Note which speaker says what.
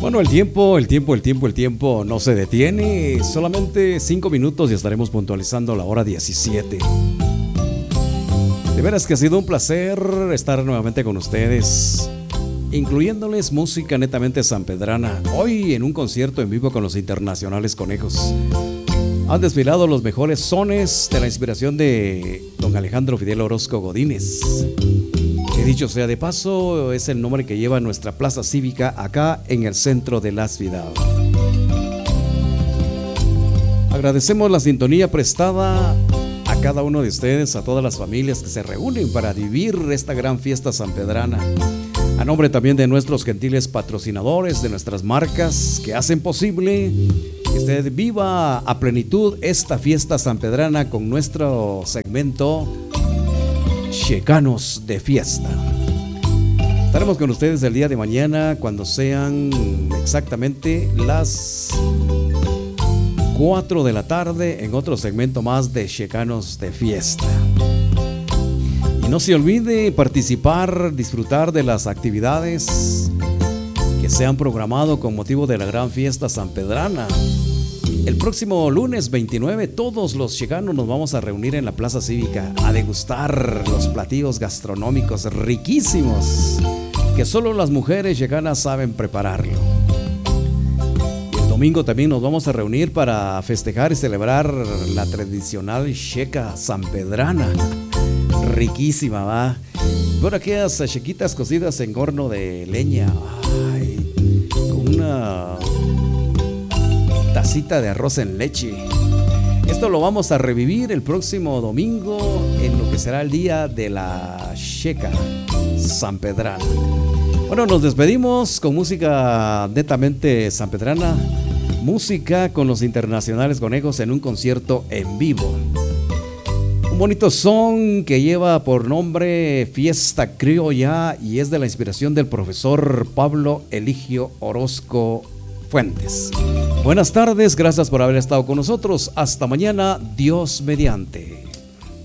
Speaker 1: Bueno, el tiempo no se detiene. Solamente 5 minutos y estaremos puntualizando la hora 17. De veras que ha sido un placer estar nuevamente con ustedes, incluyéndoles música netamente sanpedrana. Hoy en un concierto en vivo con los Internacionales Conejos. Han desfilado los mejores sones de la inspiración de don Alejandro Fidel Orozco Godínez. Que dicho sea de paso, es el nombre que lleva nuestra plaza cívica acá en el centro de la ciudad. Agradecemos la sintonía prestada a cada uno de ustedes, a todas las familias que se reúnen para vivir esta gran fiesta sanpedrana. A nombre también de nuestros gentiles patrocinadores, de nuestras marcas que hacen posible que usted viva a plenitud esta fiesta sanpedrana con nuestro segmento Checanos de Fiesta. Estaremos con ustedes el día de mañana cuando sean exactamente las 4 de la tarde en otro segmento más de Checanos de Fiesta. Y no se olvide participar, disfrutar de las actividades que se han programado con motivo de la gran fiesta sanpedrana. El próximo lunes 29 todos los checanos nos vamos a reunir en la plaza cívica a degustar los platillos gastronómicos riquísimos que solo las mujeres checanas saben prepararlo. Y el domingo también nos vamos a reunir para festejar y celebrar la tradicional checa sanpedrana. Riquísima, va. Por aquellas chequitas cocidas en horno de leña. Ay, con una tacita de arroz en leche. Esto lo vamos a revivir el próximo domingo en lo que será el día de la checa sanpedrana. Bueno, nos despedimos con música netamente sanpedrana, música con los Internacionales Conejos en un concierto en vivo. Un bonito son que lleva por nombre Fiesta Criolla y es de la inspiración del profesor Pablo Eligio Orozco Fuentes. Buenas tardes, gracias por haber estado con nosotros. Hasta mañana, Dios mediante.